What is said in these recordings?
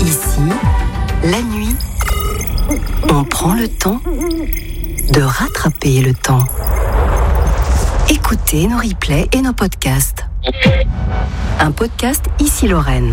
Ici, la nuit, on prend le temps de rattraper le temps. Écoutez nos replays et nos podcasts. Un podcast Ici Lorraine.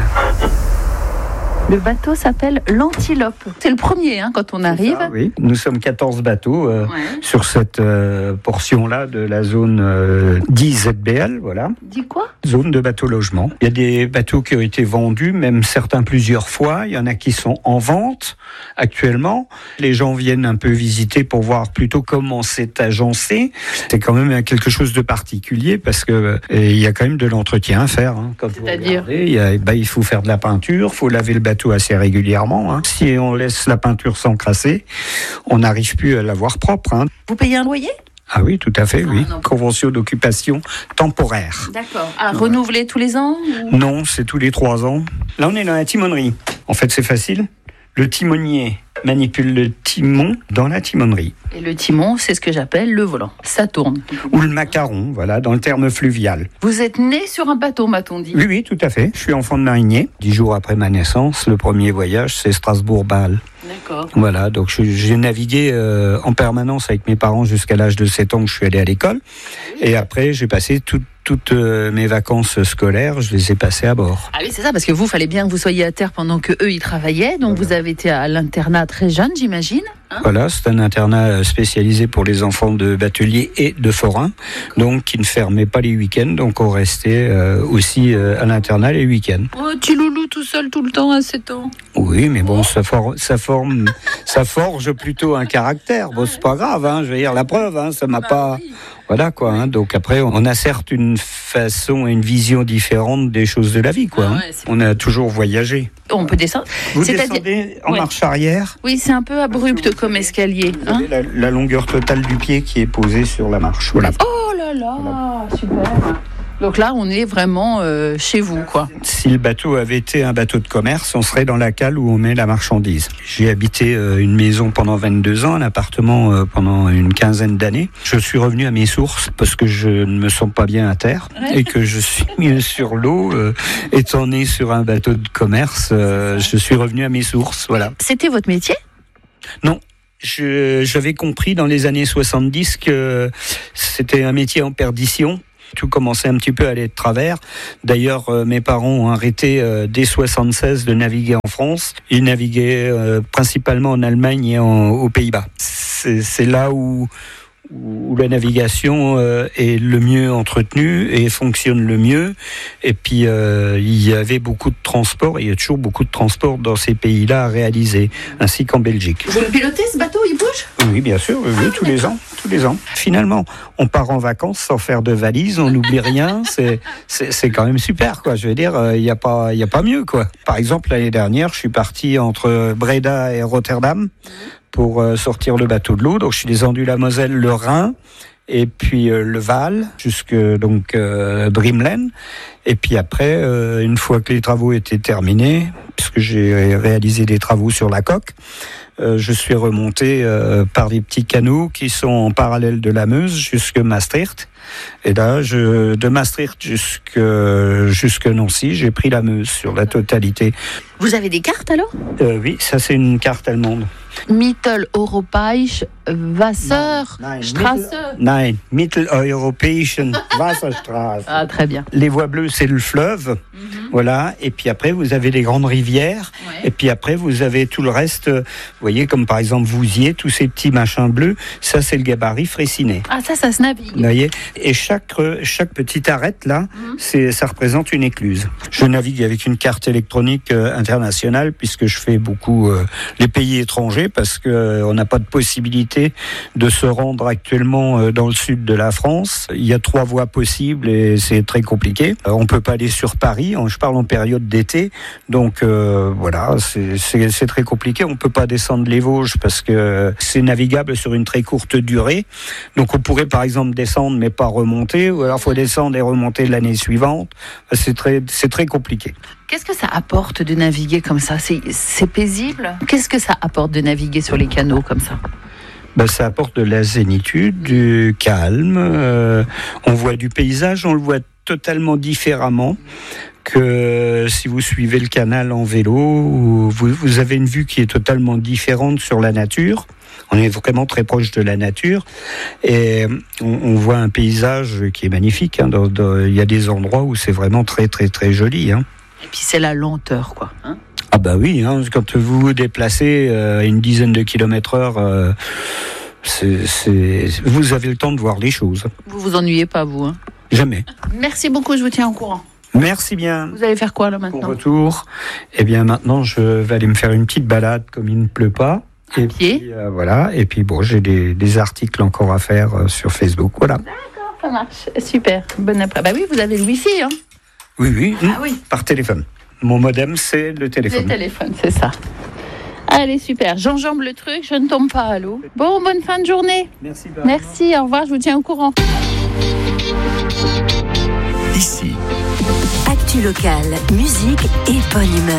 Le bateau s'appelle l'Antilope. C'est le premier quand on arrive. Ça, oui. Nous sommes 14 bateaux sur cette portion-là de la zone 10 ZBL. Voilà. Dis quoi ? Zone de bateau-logement. Il y a des bateaux qui ont été vendus, même certains plusieurs fois. Il y en a qui sont en vente actuellement. Les gens viennent un peu visiter pour voir plutôt comment c'est agencé. C'est quand même quelque chose de particulier parce que il y a quand même de l'entretien à faire. Quand c'est-à-dire vous regardez, il faut faire de la peinture, il faut laver le bateau assez régulièrement. Si on laisse la peinture s'encrasser, on n'arrive plus à l'avoir propre. Vous payez un loyer ? Ah oui, tout à fait, oui. Non. Convention d'occupation temporaire. D'accord. Renouvelé tous les ans ou... Non, c'est tous les 3 ans. Là, on est dans la timonerie. En fait, c'est facile. Le timonier manipule le timon dans la timonerie. Et le timon, c'est ce que j'appelle le volant. Ça tourne. Ou le macaron, voilà, dans le terme fluvial. Vous êtes né sur un bateau, m'a-t-on dit ? Oui, tout à fait. Je suis enfant de marinier. 10 jours après ma naissance, le premier voyage, c'est Strasbourg-Bâle. D'accord. Voilà, donc j'ai navigué en permanence avec mes parents jusqu'à l'âge de 7 ans que je suis allé à l'école. Et après, j'ai passé toutes mes vacances scolaires, je les ai passées à bord. Ah oui, c'est ça, parce que vous, fallait bien que vous soyez à terre pendant que eux, ils travaillaient. Donc vous avez été à l'internat très jeune, j'imagine. Voilà, c'est un internat spécialisé pour les enfants de bateliers et de forains, donc qui ne fermait pas les week-ends, donc on restait aussi à l'internat les week-ends. Oh, petit loulou tout seul tout le temps à 7 ans. Oui, mais bon, ça forge plutôt un caractère. Bon, c'est pas grave, je veux dire, la preuve, ça m'a pas... Oui. Voilà, quoi. Donc après, on a certes une façon et une vision différente des choses de la vie, quoi. On a toujours voyagé. On peut descendre. Vous descendez en marche arrière. Oui, c'est un peu abrupt comme escalier. Vous avez la longueur totale du pied qui est posée sur la marche. Voilà. Oh là là, voilà. Super. Donc là, on est vraiment chez vous, quoi. Si le bateau avait été un bateau de commerce, on serait dans la cale où on met la marchandise. J'ai habité une maison pendant 22 ans, un appartement pendant une quinzaine d'années. Je suis revenu à mes sources parce que je ne me sens pas bien à terre et que je suis mieux sur l'eau. Étant né sur un bateau de commerce, je suis revenu à mes sources. Voilà. C'était votre métier ? Non. J'avais compris dans les années 70 que c'était un métier en perdition. Tout commençait un petit peu à aller de travers. D'ailleurs, mes parents ont arrêté dès 76 de naviguer en France. Ils naviguaient principalement en Allemagne et aux Pays-Bas. C'est là où la navigation est le mieux entretenue et fonctionne le mieux. Et puis, il y avait beaucoup de transport, et il y a toujours beaucoup de transport dans ces pays-là à réaliser, ainsi qu'en Belgique. Vous le pilotez, ce bateau, il bouge ? Oui, bien sûr, oui, tous les ans. Finalement, on part en vacances sans faire de valise, on n'oublie rien, c'est quand même super, quoi. Je veux dire, il y a pas mieux, quoi. Par exemple, l'année dernière, je suis parti entre Breda et Rotterdam pour sortir le bateau de l'eau. Donc, je suis descendu la Moselle, le Rhin, et puis le Vaal, jusque Brimelen. Et puis après, une fois que les travaux étaient terminés, puisque j'ai réalisé des travaux sur la coque, je suis remonté par des petits canaux qui sont en parallèle de la Meuse jusque Maastricht. Et là, de Maastricht jusque Nancy, j'ai pris la Meuse sur la totalité. Vous avez des cartes alors ? Oui, ça c'est une carte allemande. Mitteleuropäische Wasserstraße. Nein, Mitteleuropäische Wasserstraße. Ah, très bien. Les voies bleues, c'est le fleuve. Voilà. Et puis après, vous avez les grandes rivières. Ouais. Et puis après, vous avez tout le reste. Vous voyez, comme par exemple Vouziers, tous ces petits machins bleus. Ça, c'est le gabarit Fraissinet. Ah, ça se navigue. Vous voyez. Et chaque petite arête, là, ça représente une écluse. Je navigue avec une carte électronique internationale, puisque je fais beaucoup les pays étrangers, parce qu'on n'a pas de possibilité de se rendre actuellement dans le sud de la France. Il y a 3 voies possibles et c'est très compliqué. On ne peut pas aller sur Paris, je parle en période d'été, donc voilà, c'est très compliqué. On ne peut pas descendre les Vosges parce que c'est navigable sur une très courte durée. Donc on pourrait par exemple descendre mais pas remonter, ou alors il faut descendre et remonter l'année suivante. C'est très compliqué. Qu'est-ce que ça apporte de naviguer comme ça ? C'est paisible ? Qu'est-ce que ça apporte de naviguer sur les canaux comme ça ? Ça apporte de la zénitude, du calme. On voit du paysage, on le voit totalement différemment. que si vous suivez le canal en vélo, vous avez une vue qui est totalement différente sur la nature. On est vraiment très proche de la nature et on voit un paysage qui est magnifique. Hein. Il y a des endroits où c'est vraiment très très très joli. Hein. Et puis c'est la lenteur, quoi. Hein, ah bah oui, hein, quand vous vous déplacez à une dizaine de km/h, vous avez le temps de voir les choses. Vous vous ennuyez pas, vous, hein? Jamais. Merci beaucoup, je vous tiens au courant. Merci bien. Vous allez faire quoi là maintenant? Pour retour, eh bien maintenant je vais aller me faire une petite balade comme il ne pleut pas. Et pied. Puis, voilà. Et puis bon, j'ai des articles encore à faire sur Facebook. Voilà. D'accord, ça marche. Super. Bonne après. Bah oui, vous avez le Wi-Fi, hein? Oui. Ah oui. Par téléphone. Mon modem, c'est le téléphone. Le téléphone, c'est ça. Allez, super. J'enjambe le truc, je ne tombe pas à l'eau. Bon, bonne fin de journée. Merci. Merci, au revoir, je vous tiens au courant. Ici. Actu locale, musique et bonne humeur.